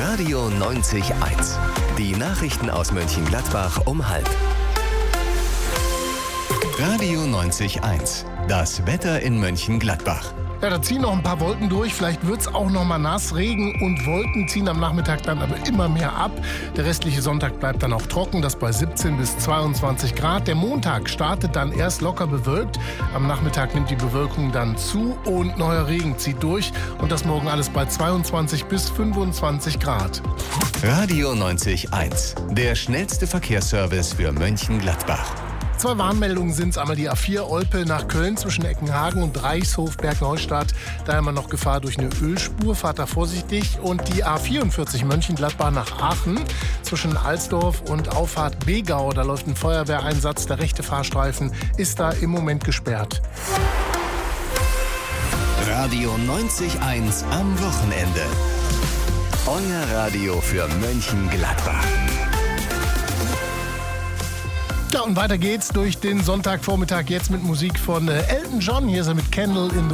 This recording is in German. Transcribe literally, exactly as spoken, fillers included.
Radio neunzig eins. Die Nachrichten aus Mönchengladbach um halb. Radio neunzig eins. Das Wetter in Mönchengladbach. Ja, da ziehen noch ein paar Wolken durch. Vielleicht wird es auch noch mal nass. Regen und Wolken ziehen am Nachmittag dann aber immer mehr ab. Der restliche Sonntag bleibt dann auch trocken, das bei siebzehn bis zweiundzwanzig Grad. Der Montag startet dann erst locker bewölkt. Am Nachmittag nimmt die Bewölkung dann zu und neuer Regen zieht durch. Und das morgen alles bei zweiundzwanzig bis fünfundzwanzig Grad. Radio neunzig eins. Der schnellste Verkehrsservice für Mönchengladbach. Zwei Warnmeldungen sind es. Einmal die A vier Olpe nach Köln zwischen Eckenhagen und Reichshof Bergneustadt. Da immer noch Gefahr durch eine Ölspur. Fahrt da vorsichtig. Und die A vierundvierzig Mönchengladbach nach Aachen zwischen Alsdorf und Auffahrt Begau. Da läuft ein Feuerwehreinsatz. Der rechte Fahrstreifen ist da im Moment gesperrt. Radio neunzig eins am Wochenende. Euer Radio für Mönchengladbach. Ja, und weiter geht's durch den Sonntagvormittag jetzt mit Musik von Elton John. Hier ist er mit Candle in the